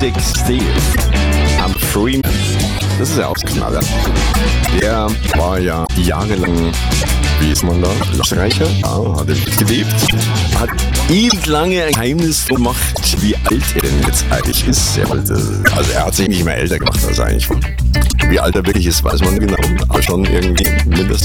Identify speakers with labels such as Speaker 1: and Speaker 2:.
Speaker 1: Dick Steve am Freeman. Das ist ja auch ein Knaller. Der war ja jahrelang, wie ist man da, Österreicher, ja, hat er gelebt, hat ewig lange ein Geheimnis gemacht, wie alt er denn jetzt eigentlich ist. Also er hat sich nicht mehr älter gemacht als eigentlich. Wie alt er wirklich ist, weiß man genau, aber schon irgendwie mindestens